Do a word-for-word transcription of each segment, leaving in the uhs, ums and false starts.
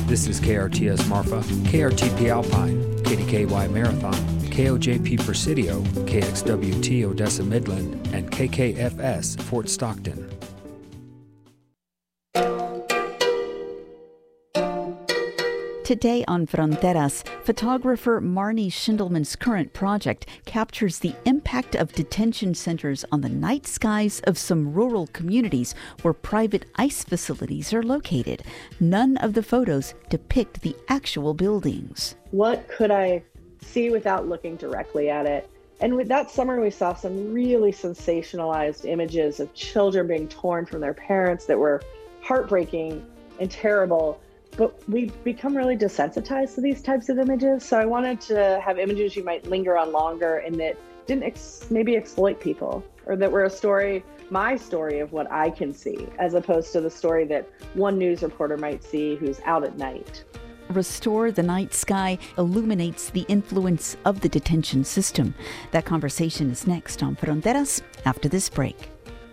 This is K R T S Marfa, K R T P Alpine, K D K Y Marathon, K O J P Presidio, K X W T Odessa Midland, and K K F S Fort Stockton. Today on Fronteras, photographer Marnie Schindelman's current project captures the impact of detention centers on the night skies of some rural communities where private ICE facilities are located. None of the photos depict the actual buildings. What could I see without looking directly at it? And with that summer, we saw some really sensationalized images of children being torn from their parents that were heartbreaking and terrible. But we've become really desensitized to these types of images. So I wanted to have images you might linger on longer and that didn't ex- maybe exploit people, or that were a story, my story of what I can see, as opposed to the story that one news reporter might see who's out at night. Restore the Night Sky illuminates the influence of the detention system. That conversation is next on Fronteras after this break.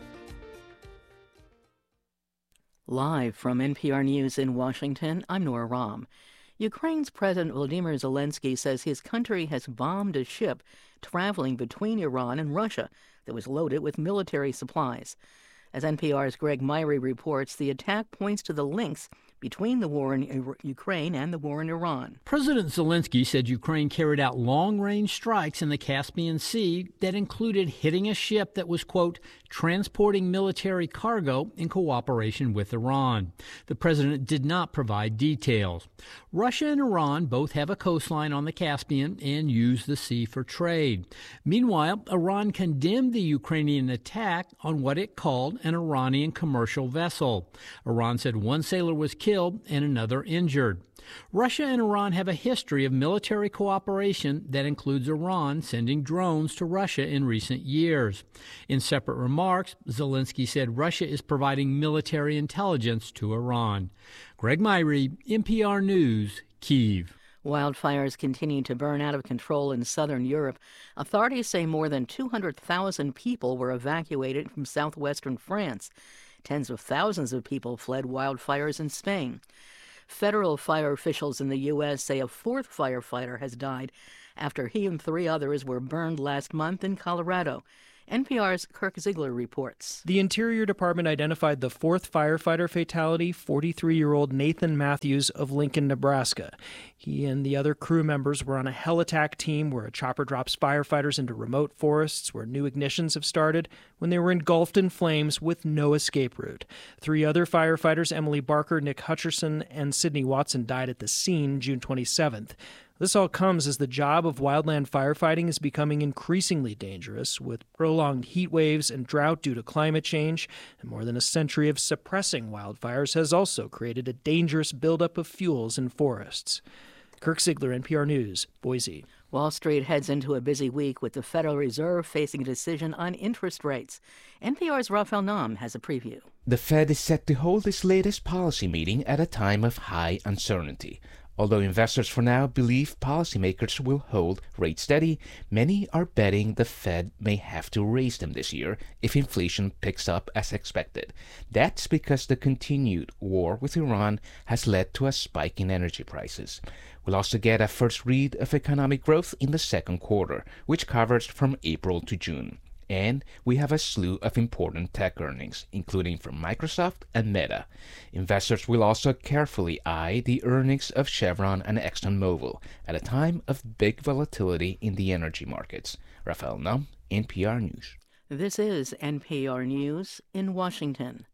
Live from N P R News in Washington, I'm Nora Rahm. Ukraine's President Volodymyr Zelensky says his country has bombed a ship traveling between Iran and Russia that was loaded with military supplies. As N P R's Greg Myrie reports, the attack points to the links between the war in Ukraine and the war in Iran. President Zelensky said Ukraine carried out long-range strikes in the Caspian Sea that included hitting a ship that was, quote, transporting military cargo in cooperation with Iran. The president did not provide details. Russia and Iran both have a coastline on the Caspian and use the sea for trade. Meanwhile, Iran condemned the Ukrainian attack on what it called an Iranian commercial vessel. Iran said one sailor was killed and another injured. Russia and Iran have a history of military cooperation that includes Iran sending drones to Russia in recent years. In separate remarks, Zelensky said Russia is providing military intelligence to Iran. Greg Myrie, N P R News, Kyiv. Wildfires continue to burn out of control in southern Europe. Authorities say more than two hundred thousand people were evacuated from southwestern France. Tens of thousands of people fled wildfires in Spain. Federal fire officials in the U S say a fourth firefighter has died after he and three others were burned last month in Colorado. N P R's Kirk Ziegler reports. The Interior Department identified the fourth firefighter fatality, forty-three-year-old Nathan Matthews of Lincoln, Nebraska. He and the other crew members were on a hell attack team where a chopper drops firefighters into remote forests where new ignitions have started when they were engulfed in flames with no escape route. Three other firefighters, Emily Barker, Nick Hutcherson, and Sidney Watson, died at the scene June twenty-seventh. This all comes as the job of wildland firefighting is becoming increasingly dangerous, with prolonged heat waves and drought due to climate change, and more than a century of suppressing wildfires has also created a dangerous buildup of fuels in forests. Kirk Ziegler, N P R News, Boise. Wall Street heads into a busy week with the Federal Reserve facing a decision on interest rates. N P R's Rafael Nam has a preview. The Fed is set to hold its latest policy meeting at a time of high uncertainty. Although investors for now believe policymakers will hold rates steady, many are betting the Fed may have to raise them this year if inflation picks up as expected. That's because the continued war with Iran has led to a spike in energy prices. We'll also get a first read of economic growth in the second quarter, which covers from April to June. And we have a slew of important tech earnings, including from Microsoft and Meta. Investors will also carefully eye the earnings of Chevron and ExxonMobil at a time of big volatility in the energy markets. Rafael Nam, N P R News. This is N P R News in Washington.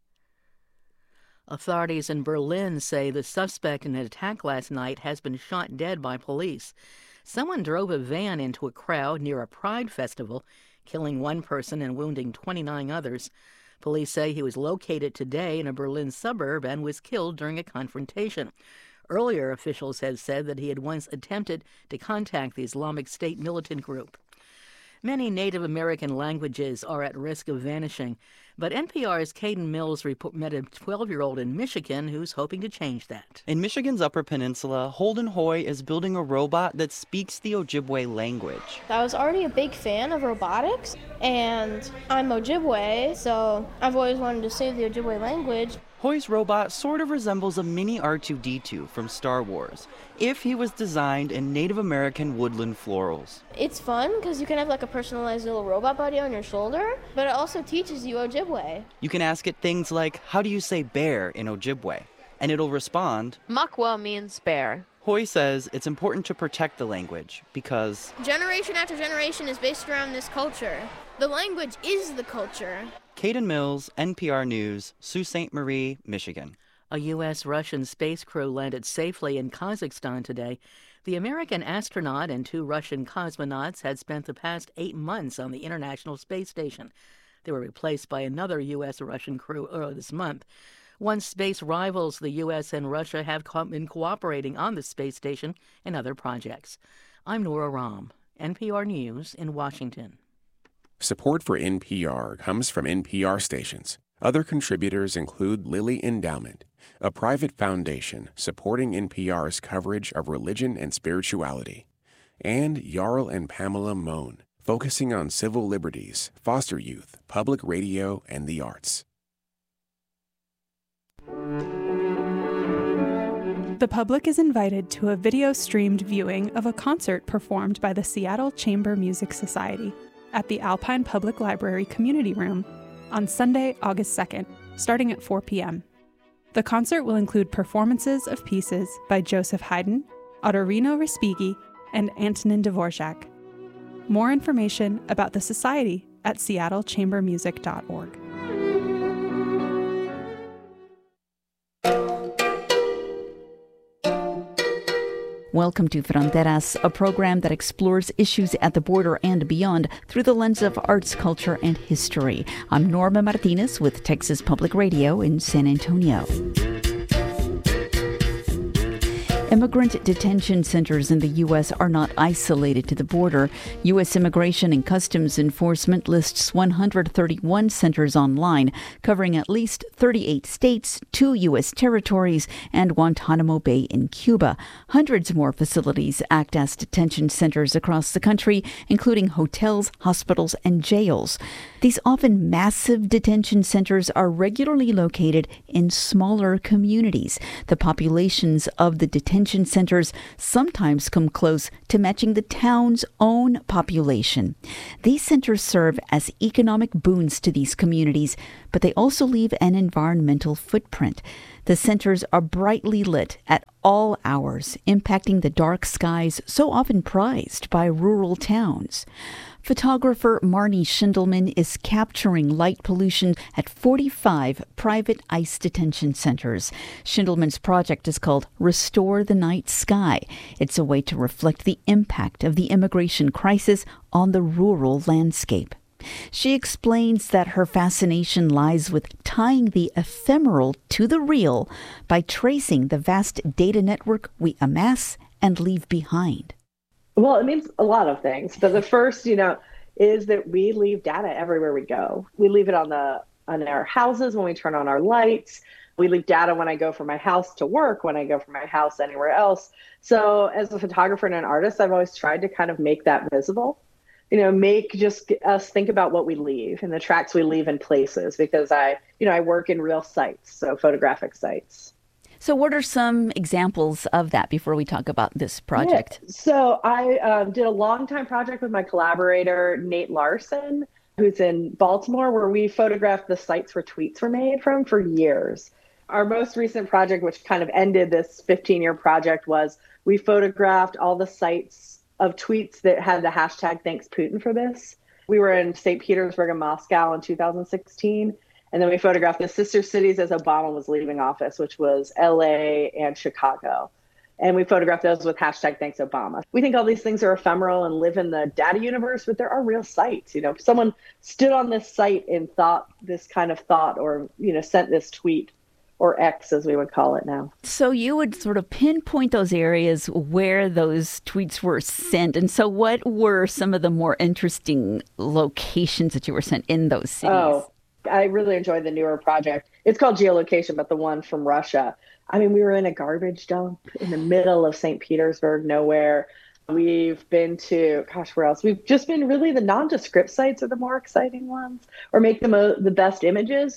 Authorities in Berlin say the suspect in an attack last night has been shot dead by police. Someone drove a van into a crowd near a Pride festival, killing one person and wounding twenty-nine others. Police say he was located today in a Berlin suburb and was killed during a confrontation. Earlier, officials had said that he had once attempted to contact the Islamic State militant group. Many Native American languages are at risk of vanishing, but N P R's Caden Mills report met a twelve-year-old in Michigan who's hoping to change that. In Michigan's Upper Peninsula, Holden Hoy is building a robot that speaks the Ojibwe language. I was already a big fan of robotics, and I'm Ojibwe, so I've always wanted to save the Ojibwe language. Hoy's robot sort of resembles a mini R two D two from Star Wars, if he was designed in Native American woodland florals. It's fun because you can have like a personalized little robot buddy on your shoulder, but it also teaches you Ojibwe. You can ask it things like, how do you say bear in Ojibwe? And it'll respond, Makwa means bear. Hoy says it's important to protect the language because generation after generation is based around this culture. The language is the culture. Caden Mills, N P R News, Sault Ste. Marie, Michigan. A U S Russian space crew landed safely in Kazakhstan today. The American astronaut and two Russian cosmonauts had spent the past eight months on the International Space Station. They were replaced by another U S Russian crew earlier this month. Once space rivals, the U S and Russia have co- been cooperating on the space station and other projects. I'm Nora Rahm, N P R News in Washington. Support for N P R comes from N P R stations. Other contributors include Lilly Endowment, a private foundation supporting N P R's coverage of religion and spirituality, and Jarl and Pamela Mohn, focusing on civil liberties, foster youth, public radio, and the arts. The public is invited to a video-streamed viewing of a concert performed by the Seattle Chamber Music Society at the Alpine Public Library Community Room on Sunday, August second, starting at four p.m. The concert will include performances of pieces by Joseph Haydn, Ottorino Respighi, and Antonin Dvorak. More information about the Society at seattle chamber music dot org. Welcome to Fronteras, a program that explores issues at the border and beyond through the lens of arts, culture, and history. I'm Norma Martinez with Texas Public Radio in San Antonio. Immigrant detention centers in the U S are not isolated to the border. U S Immigration and Customs Enforcement lists one hundred thirty-one centers online, covering at least thirty-eight states, two U S territories, and Guantanamo Bay in Cuba. Hundreds more facilities act as detention centers across the country, including hotels, hospitals, and jails. These often massive detention centers are regularly located in smaller communities. The populations of the detention centers sometimes come close to matching the town's own population. These centers serve as economic boons to these communities, but they also leave an environmental footprint. The centers are brightly lit at all hours, impacting the dark skies so often prized by rural towns. Photographer Marnie Schindelman is capturing light pollution at forty-five private ICE detention centers. Schindelman's project is called Restore the Night Sky. It's a way to reflect the impact of the immigration crisis on the rural landscape. She explains that her fascination lies with tying the ephemeral to the real by tracing the vast data network we amass and leave behind. Well, it means a lot of things. But the first, you know, is that we leave data everywhere we go. We leave it on the on our houses when we turn on our lights. We leave data when I go from my house to work, when I go from my house anywhere else. So as a photographer and an artist, I've always tried to kind of make that visible. You know, make just us think about what we leave and the tracks we leave in places, because I, you know, I work in real sites, so photographic sites. So what are some examples of that before we talk about this project? Yeah. So I um, did a long time project with my collaborator, Nate Larson, who's in Baltimore, where we photographed the sites where tweets were made from for years. Our most recent project, which kind of ended this fifteen-year project, was we photographed all the sites of tweets that had the hashtag Thanks Putin for this. We were in Saint Petersburg and Moscow in two thousand sixteen. And then we photographed the sister cities as Obama was leaving office, which was L A and Chicago. And we photographed those with hashtag Thanks Obama. We think all these things are ephemeral and live in the data universe, but there are real sites. You know, if someone stood on this site and thought this kind of thought, or, you know, sent this tweet, or X as we would call it now. So you would sort of pinpoint those areas where those tweets were sent. And so what were some of the more interesting locations that you were sent in those cities? Oh, I really enjoyed the newer project. It's called Geolocation, but the one from Russia. I mean, we were in a garbage dump in the middle of Saint Petersburg, nowhere. We've been to, gosh, where else? We've just been really, the nondescript sites are the more exciting ones, or make the mo- the best images.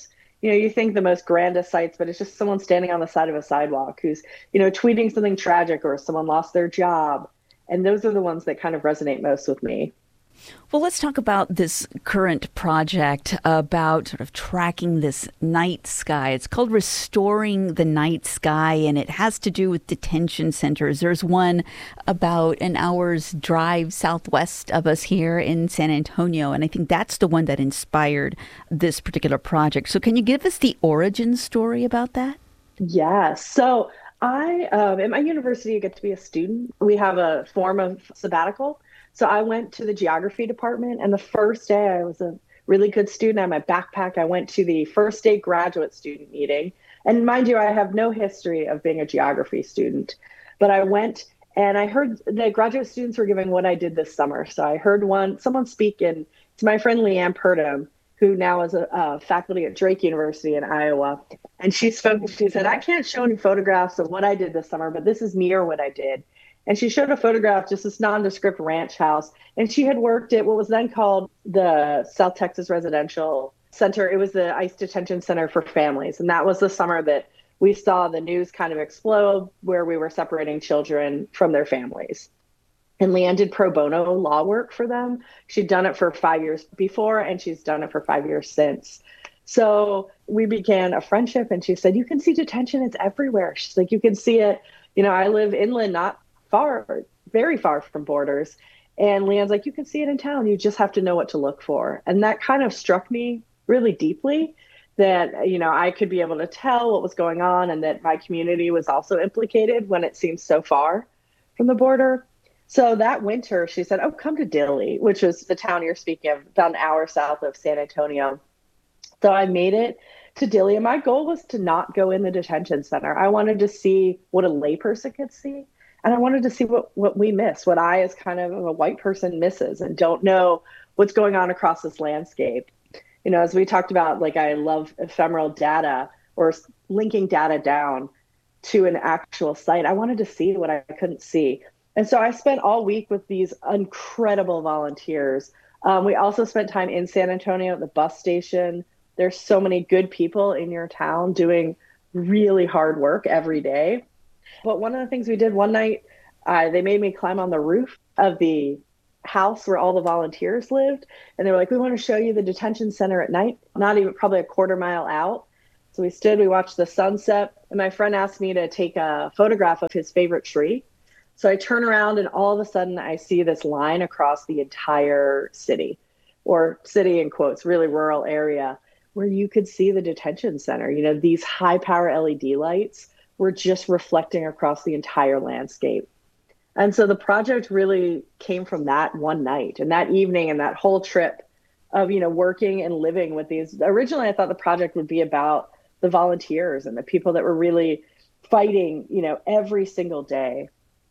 you know, you think the most grandest sights, but it's just someone standing on the side of a sidewalk who's, you know, tweeting something tragic or someone lost their job. And those are the ones that kind of resonate most with me. Well, let's talk about this current project about sort of tracking this night sky. It's called Restoring the Night Sky, and it has to do with detention centers. There's one about an hour's drive southwest of us here in San Antonio, and I think that's the one that inspired this particular project. So can you give us the origin story about that? Yeah. So I, um, at my university, I get to be a student. We have a form of sabbatical. So I went to the geography department, and the first day I was a really good student. I had my backpack. I went to the first day graduate student meeting. And mind you, I have no history of being a geography student, but I went and I heard the graduate students were giving what I did this summer. So I heard one, someone speak, and it's my friend Leanne Purdom, who now is a, a faculty at Drake University in Iowa. And she spoke, she said, I can't show any photographs of what I did this summer, but this is near what I did. And she showed a photograph, just this nondescript ranch house. And she had worked at what was then called the South Texas Residential Center. It was the ICE Detention Center for Families. And that was the summer that we saw the news kind of explode, where we were separating children from their families. And Leanne did pro bono law work for them. She'd done it for five years before, and she's done it for five years since. So we began a friendship, and she said, you can see detention, it's everywhere. She's like, you can see it. You know, I live inland, not far, very far from borders. And Leanne's like, you can see it in town. You just have to know what to look for. And that kind of struck me really deeply, that, you know, I could be able to tell what was going on and that my community was also implicated when it seems so far from the border. So that winter, she said, oh, come to Dilley, which is the town you're speaking of, about an hour south of San Antonio. So I made it to Dilley, and my goal was to not go in the detention center. I wanted to see what a layperson could see. And I wanted to see what, what we miss, what I, as kind of a white person, misses and don't know what's going on across this landscape. You know, as we talked about, like, I love ephemeral data or linking data down to an actual site. I wanted to see what I couldn't see. And so I spent all week with these incredible volunteers. Um, we also spent time in San Antonio at the bus station. There's so many good people in your town doing really hard work every day. But one of the things we did one night, uh, they made me climb on the roof of the house where all the volunteers lived. And they were like, we want to show you the detention center at night, not even probably a quarter mile out. So we stood, we watched the sunset. And my friend asked me to take a photograph of his favorite tree. So I turn around, and all of a sudden I see this line across the entire city, or city in quotes, really rural area, where you could see the detention center. You know, these high power L E D lights were just reflecting across the entire landscape. And so the project really came from that one night and that evening and that whole trip of, you know, working and living with these. Originally, I thought the project would be about the volunteers and the people that were really fighting, you know, every single day.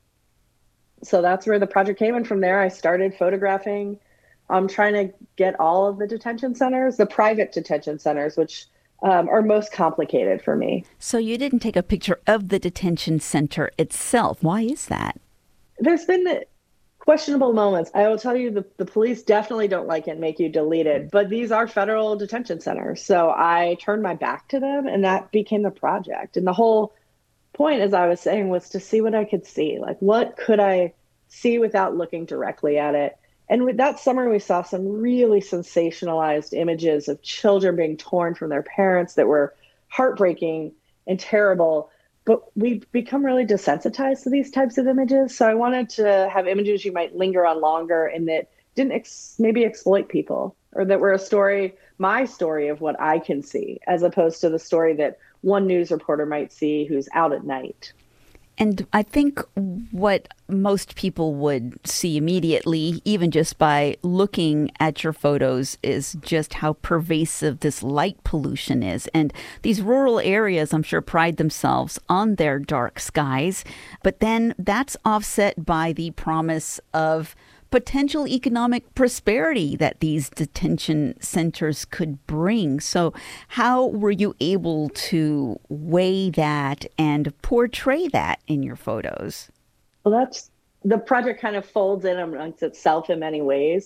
So that's where the project came. And from there, I started photographing. I'm trying to get all of the detention centers, the private detention centers, which Um, are most complicated for me. So you didn't take a picture of the detention center itself. Why is that? There's been questionable moments. I will tell you, the, the police definitely don't like it and make you delete it. But these are federal detention centers. So I turned my back to them, and that became the project. And the whole point, as I was saying, was to see what I could see. Like, what could I see without looking directly at it? And with that summer, we saw some really sensationalized images of children being torn from their parents that were heartbreaking and terrible. But we've become really desensitized to these types of images. So I wanted to have images you might linger on longer and that didn't ex- maybe exploit people, or that were a story, my story of what I can see, as opposed to the story that one news reporter might see who's out at night. And I think what most people would see immediately, even just by looking at your photos, is just how pervasive this light pollution is. And these rural areas, I'm sure, pride themselves on their dark skies. But then that's offset by the promise of potential economic prosperity that these detention centers could bring. So how were you able to weigh that and portray that in your photos? Well, that's the project kind of folds in amongst itself in many ways.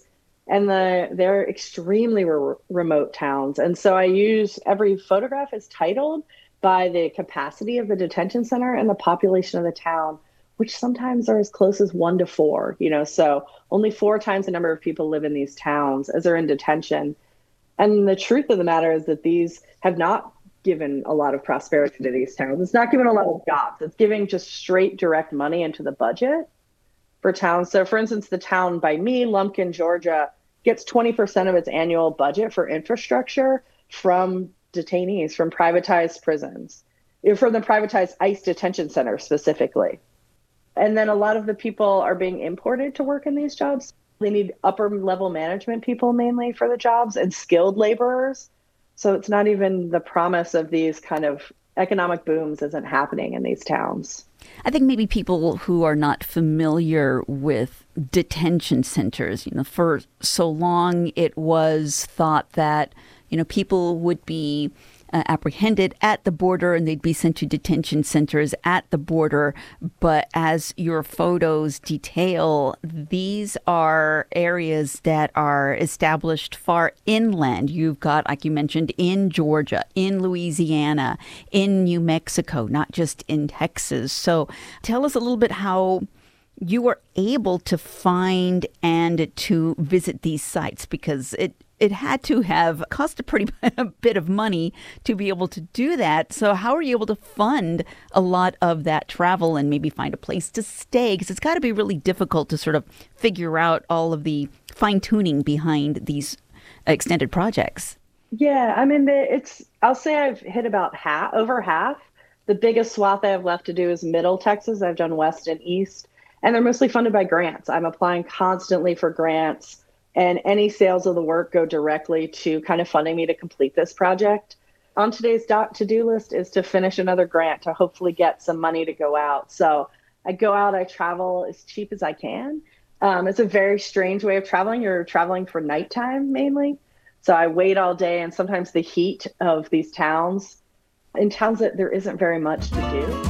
And the they're extremely re- remote towns. And so I use every photograph is titled by the capacity of the detention center and the population of the town, which sometimes are as close as one to four, you know, so only four times the number of people live in these towns as are in detention. And the truth of the matter is that these have not given a lot of prosperity to these towns. It's not given a lot of jobs. It's giving just straight direct money into the budget for towns. So for instance, the town by me, Lumpkin, Georgia, gets twenty percent of its annual budget for infrastructure from detainees, from privatized prisons, from the privatized ICE detention center specifically. And then a lot of the people are being imported to work in these jobs. They need upper level management people mainly for the jobs and skilled laborers. So it's not even the promise of these kind of economic booms isn't happening in these towns. I think maybe people who are not familiar with detention centers, you know, for so long it was thought that, you know, people would be uh, apprehended at the border and they'd be sent to detention centers at the border. But as your photos detail, these are areas that are established far inland. You've got, like you mentioned, in Georgia, in Louisiana, in New Mexico, not just in Texas. So tell us a little bit how you were able to find and to visit these sites, because it It had to have cost a pretty a bit of money to be able to do that. So how are you able to fund a lot of that travel and maybe find a place to stay? Because it's got to be really difficult to sort of figure out all of the fine tuning behind these extended projects. Yeah, I mean, it's, I'll say I've hit about half, over half. The biggest swath I have left to do is Middle Texas. I've done West and East, and they're mostly funded by grants. I'm applying constantly for grants. And any sales of the work go directly to kind of funding me to complete this project. On today's doc to-do list is to finish another grant to hopefully get some money to go out. So I go out, I travel as cheap as I can. Um, it's a very strange way of traveling. You're traveling for nighttime mainly. So I wait all day, and sometimes the heat of these towns, in towns that there isn't very much to do.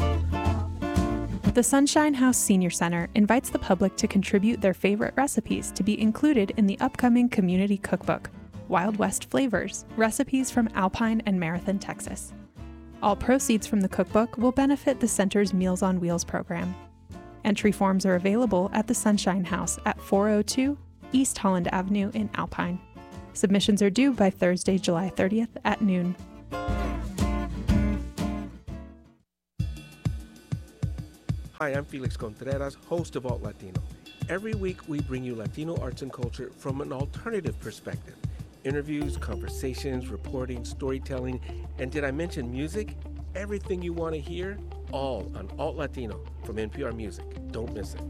The Sunshine House Senior Center invites the public to contribute their favorite recipes to be included in the upcoming community cookbook, Wild West Flavors, Recipes from Alpine and Marathon, Texas. All proceeds from the cookbook will benefit the center's Meals on Wheels program. Entry forms are available at the Sunshine House at four oh two East Holland Avenue in Alpine. Submissions are due by Thursday, July thirtieth at noon. Hi, I'm Felix Contreras, host of Alt Latino. Every week, we bring you Latino arts and culture from an alternative perspective. Interviews, conversations, reporting, storytelling, and did I mention music? Everything you want to hear, all on Alt Latino from N P R Music. Don't miss it.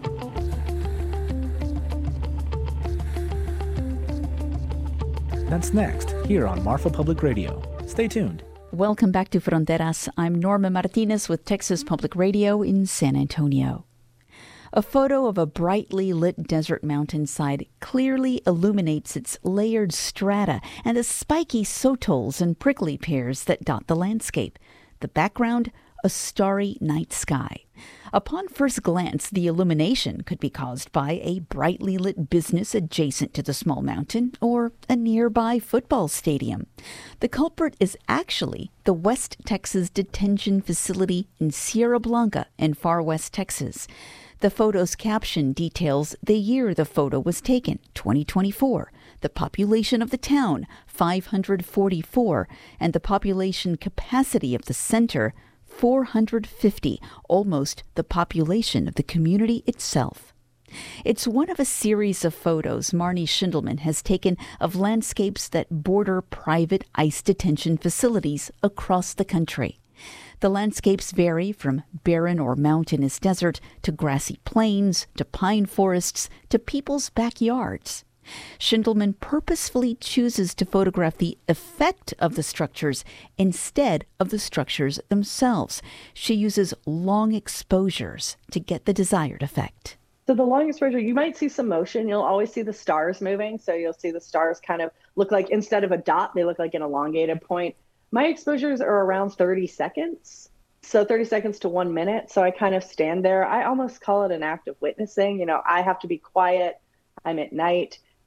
That's next, here on Marfa Public Radio. Stay tuned. Welcome back to Fronteras. I'm Norma Martinez with Texas Public Radio in San Antonio. A photo of a brightly lit desert mountainside clearly illuminates its layered strata and the spiky sotolls and prickly pears that dot the landscape. The background, a starry night sky. Upon first glance, the illumination could be caused by a brightly lit business adjacent to the small mountain or a nearby football stadium. The culprit is actually the West Texas Detention Facility in Sierra Blanca in far west Texas. The photo's caption details the year the photo was taken, twenty twenty-four, the population of the town, five hundred forty-four, and the population capacity of the center, four hundred fifty, almost the population of the community itself. It's one of a series of photos Marnie Schindelman has taken of landscapes that border private ICE detention facilities across the country. The landscapes vary from barren or mountainous desert to grassy plains to pine forests to people's backyards. Schindelman purposefully chooses to photograph the effect of the structures instead of the structures themselves. She uses long exposures to get the desired effect. So the long exposure, you might see some motion. You'll always see the stars moving. So you'll see the stars kind of look like, instead of a dot, they look like an elongated point. My exposures are around thirty seconds. So thirty seconds to one minute. So I kind of stand there. I almost call it an act of witnessing. You know, I have to be quiet. I'm at night.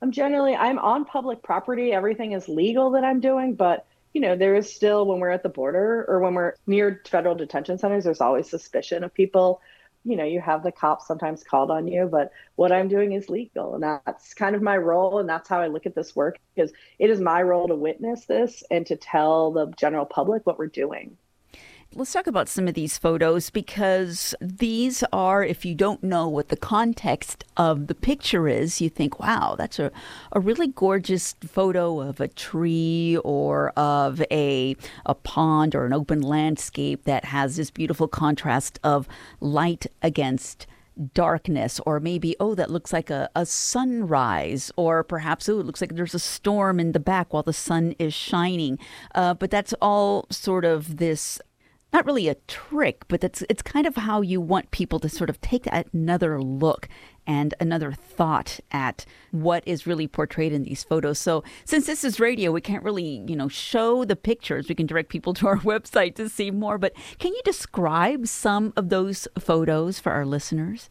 I'm generally, I'm on public property. Everything is legal that I'm doing, but you know, there is still, when we're at the border or when we're near federal detention centers, there's always suspicion of people. You know, you have the cops sometimes called on you, but what I'm doing is legal. And that's kind of my role. And that's how I look at this work, because it is my role to witness this and to tell the general public what we're doing. Let's talk about some of these photos, because these are, if you don't know what the context of the picture is, you think, wow, that's a, a really gorgeous photo of a tree or of a, a pond or an open landscape that has this beautiful contrast of light against darkness, or maybe, oh, that looks like a, a sunrise, or perhaps, oh, it looks like there's a storm in the back while the sun is shining. Uh, but that's all sort of this, not really a trick, but it's it's kind of how you want people to sort of take another look and another thought at what is really portrayed in these photos. So since this is radio, we can't really, you know, show the pictures. We can direct people to our website to see more. But can you describe some of those photos for our listeners?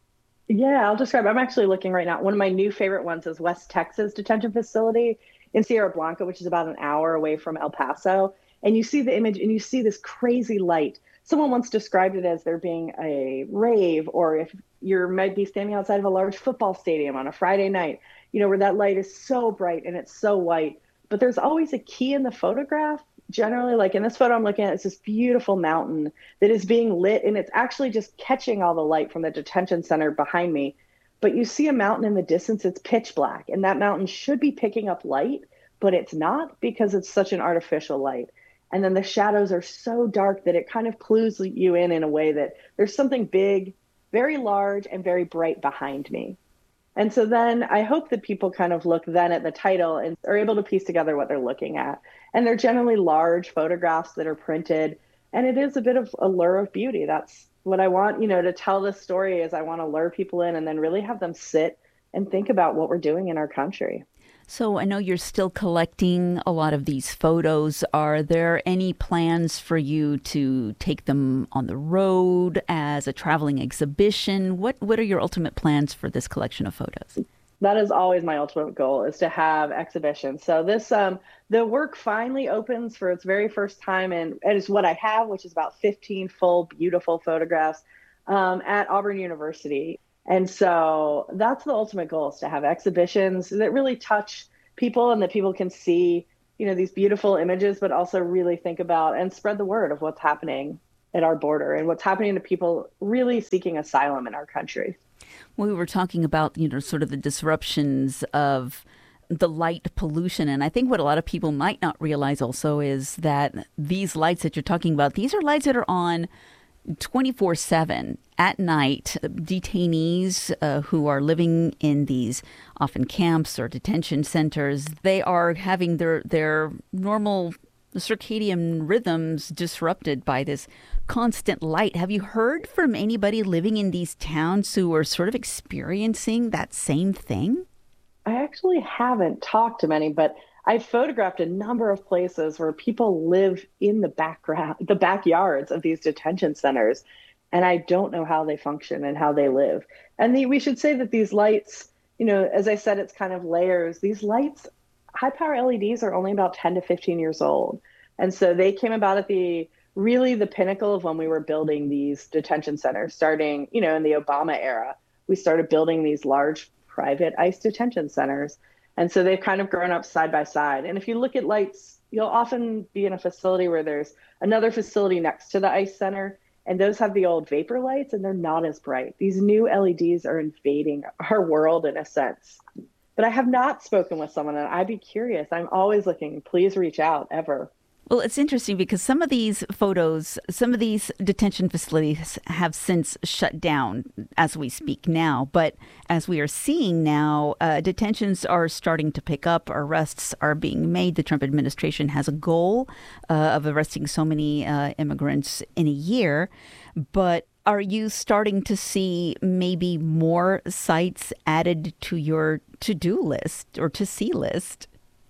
Yeah, I'll describe. I'm actually looking right now. One of my new favorite ones is West Texas Detention Facility in Sierra Blanca, which is about an hour away from El Paso. And you see the image and you see this crazy light. Someone once described it as there being a rave, or if you might be standing outside of a large football stadium on a Friday night, you know, where that light is so bright and it's so white. But there's always a key in the photograph. Generally, like in this photo I'm looking at, it's this beautiful mountain that is being lit, and it's actually just catching all the light from the detention center behind me. But you see a mountain in the distance, it's pitch black, and that mountain should be picking up light, but it's not, because it's such an artificial light. And then the shadows are so dark that it kind of clues you in in a way that there's something big, very large, and very bright behind me. And so then I hope that people kind of look then at the title and are able to piece together what they're looking at. And they're generally large photographs that are printed. And it is a bit of a lure of beauty. That's what I want, you know, to tell this story, is I want to lure people in and then really have them sit and think about what we're doing in our country. So I know you're still collecting a lot of these photos. Are there any plans for you to take them on the road as a traveling exhibition? What What are your ultimate plans for this collection of photos? That is always my ultimate goal, is to have exhibitions. So this, um, the work finally opens for its very first time, and it is what I have, which is about fifteen full, beautiful photographs um, at Auburn University. And so that's the ultimate goal, is to have exhibitions that really touch people and that people can see, you know, these beautiful images, but also really think about and spread the word of what's happening at our border and what's happening to people really seeking asylum in our country. We were talking about, you know, sort of the disruptions of the light pollution. And I think what a lot of people might not realize also is that these lights that you're talking about, these are lights that are on twenty-four seven at night. Detainees uh, who are living in these often camps or detention centers, they are having their their normal circadian rhythms disrupted by this constant light. Have you heard from anybody living in these towns who are sort of experiencing that same thing? I actually haven't talked to many, but I've photographed a number of places where people live in the background, the backyards of these detention centers, and I don't know how they function and how they live. And the, we should say that these lights, you know, as I said, it's kind of layers. These lights, high power L E Ds, are only about ten to fifteen years old. And so they came about at the really the pinnacle of when we were building these detention centers, starting, you know, in the Obama era. We started building these large private ICE detention centers. And so they've kind of grown up side by side. And if you look at lights, you'll often be in a facility where there's another facility next to the ICE center, and those have the old vapor lights, and they're not as bright. These new L E Ds are invading our world in a sense. But I have not spoken with someone, and I'd be curious. I'm always looking. Please reach out, ever. Well, it's interesting because some of these photos, some of these detention facilities have since shut down as we speak now. But as we are seeing now, uh, detentions are starting to pick up. Arrests are being made. The Trump administration has a goal uh, of arresting so many uh, immigrants in a year. But are you starting to see maybe more sites added to your to-do list or to-see list?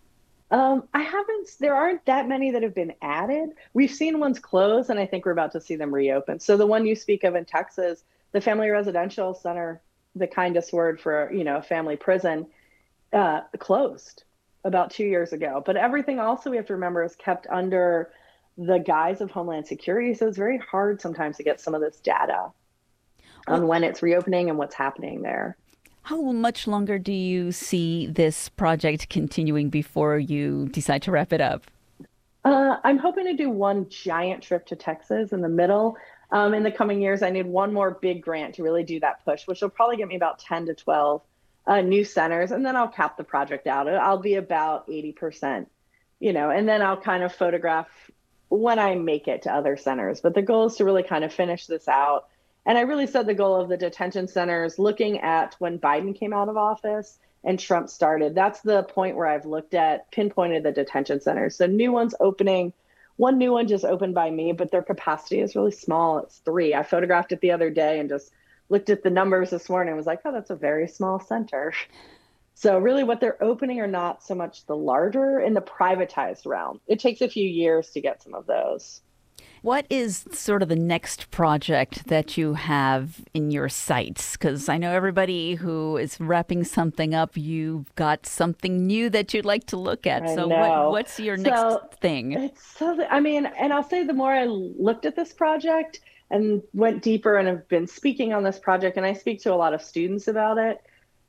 Um, I haven't, there aren't that many that have been added. We've seen ones close, and I think we're about to see them reopen. So the one you speak of in Texas, the Family Residential Center, the kindest word for, you know, a family prison, uh, closed about two years ago. But everything also we have to remember is kept under the guise of Homeland Security. So it's very hard sometimes to get some of this data on well, when it's reopening and what's happening there. How much longer do you see this project continuing before you decide to wrap it up? Uh, I'm hoping to do one giant trip to Texas in the middle. Um, in the coming years, I need one more big grant to really do that push, which will probably get me about ten to twelve uh, new centers. And then I'll cap the project out. I'll be about eighty percent, you know, and then I'll kind of photograph when I make it to other centers. But the goal is to really kind of finish this out. And I really set the goal of the detention centers looking at when Biden came out of office and Trump started. That's the point where I've looked at, pinpointed the detention centers. So new ones opening, one new one just opened by me, but their capacity is really small. It's three. I photographed it the other day and just looked at the numbers this morning and was like, oh, that's a very small center. So really what they're opening are not so much the larger in the privatized realm. It takes a few years to get some of those. What is sort of the next project that you have in your sights? Because I know everybody who is wrapping something up, you've got something new that you'd like to look at. I so know. What, what's your next so thing? It's so, I mean, and I'll say the more I looked at this project and went deeper and have been speaking on this project, and I speak to a lot of students about it,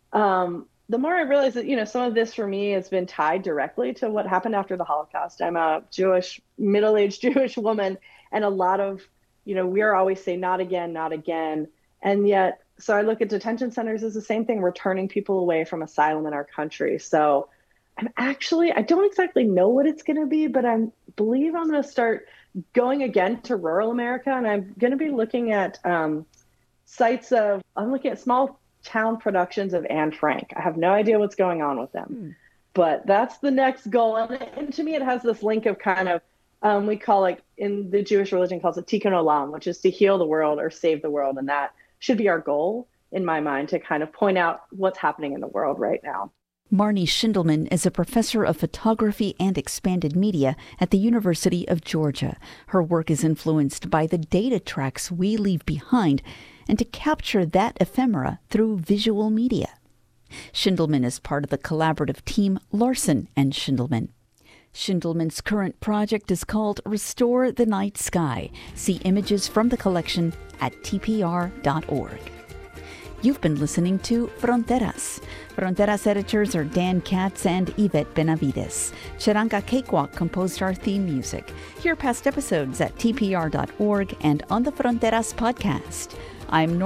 um, the more I realized that, you know, some of this for me has been tied directly to what happened after the Holocaust. I'm a Jewish, middle-aged Jewish woman, and a lot of, you know, we are always saying, not again, not again. And yet, so I look at detention centers as the same thing. We're turning people away from asylum in our country. So I'm actually, I don't exactly know what it's going to be, but I believe I'm going to start going again to rural America. And I'm going to be looking at um, sites of, I'm looking at small town productions of Anne Frank. I have no idea what's going on with them, hmm. but that's the next goal. And, and to me, it has this link of kind of, um, we call it, in the Jewish religion calls it tikkun olam, which is to heal the world or save the world. And that should be our goal in my mind, to kind of point out what's happening in the world right now. Marnie Schindelman is a professor of photography and expanded media at the University of Georgia. Her work is influenced by the data tracks we leave behind and to capture that ephemera through visual media. Schindelman is part of the collaborative team Larson and Schindelman. Schindelman's current project is called Restore the Night Sky. See images from the collection at T P R dot org. You've been listening to Fronteras. Fronteras editors are Dan Katz and Yvette Benavides. Charanga Cakewalk composed our theme music. Hear past episodes at T P R dot org and on the Fronteras podcast. I'm Nor-